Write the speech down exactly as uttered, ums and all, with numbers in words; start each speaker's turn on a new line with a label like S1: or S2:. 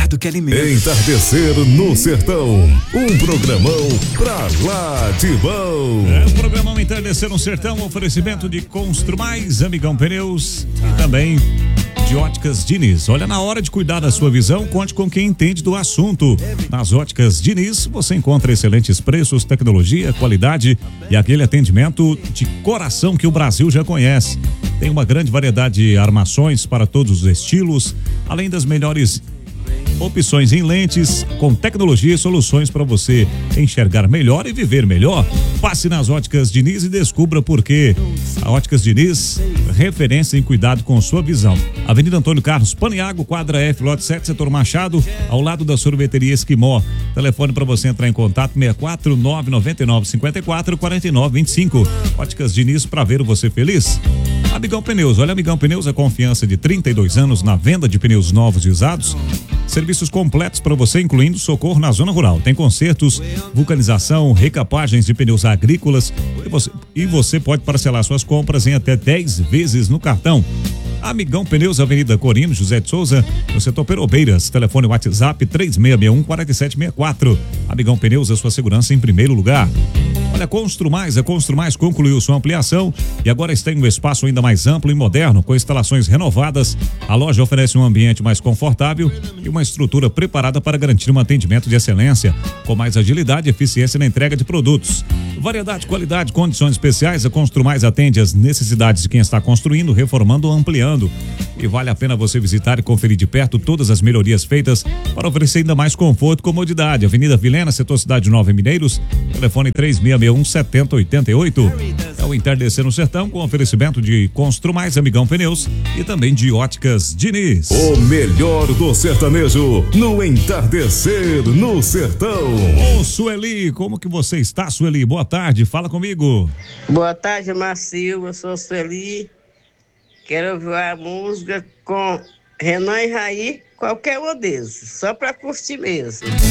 S1: do que alimento.
S2: Entardecer no Sertão, um programão pra lá de bom.
S3: É o programão Entardecer no Sertão, oferecimento de Construmais, Amigão Pneus e também de Óticas Diniz. Olha, na hora de cuidar da sua visão, conte com quem entende do assunto. Nas Óticas Diniz, você encontra excelentes preços, tecnologia, qualidade e aquele atendimento de coração que o Brasil já conhece. Tem uma grande variedade de armações para todos os estilos, além das melhores opções em lentes, com tecnologia e soluções para você enxergar melhor e viver melhor. Passe nas Óticas Diniz e descubra por quê. A Óticas Diniz, referência em cuidado com sua visão. Avenida Antônio Carlos Paniago, quadra F, lote sete, setor Machado, ao lado da sorveteria Esquimó. Telefone para você entrar em contato: seis quatro nove nove nove cinco quatro quatro nove dois cinco. Óticas Diniz, para ver você feliz. Amigão Pneus, olha, Amigão Pneus é confiança de trinta e dois anos na venda de pneus novos e usados. Serviços completos para você, incluindo socorro na zona rural. Tem consertos, vulcanização, recapagens de pneus agrícolas e você, e você pode parcelar suas compras em até dez vezes no cartão. Amigão Pneus, Avenida Corino, José de Souza, no setor Perobeiras. Telefone WhatsApp três seis seis um quatro sete seis quatro. Amigão Pneus, a sua segurança em primeiro lugar. Olha, Construmais, a Construmais concluiu sua ampliação e agora está em um espaço ainda mais amplo e moderno, com instalações renovadas. A loja oferece um ambiente mais confortável e uma estrutura preparada para garantir um atendimento de excelência, com mais agilidade e eficiência na entrega de produtos. Variedade, qualidade, condições especiais. A Construmais atende às necessidades de quem está construindo, reformando ou ampliando. E vale a pena você visitar e conferir de perto todas as melhorias feitas para oferecer ainda mais conforto e comodidade. Avenida Vilhena, setor Cidade Nova, em Mineiros. Telefone três seis seis um sete zero oito oito. É o Entardecer no Sertão, com oferecimento de Construmais, Amigão Pneus e também de Óticas Diniz.
S2: O melhor do sertanejo no Entardecer no Sertão.
S3: Ô, Sueli, como que você está, Sueli? Boa tarde, fala comigo.
S4: Boa tarde, Marcio, eu sou Sueli. Quero ouvir a música com Renan e Raí, qualquer um deles, só pra curtir mesmo.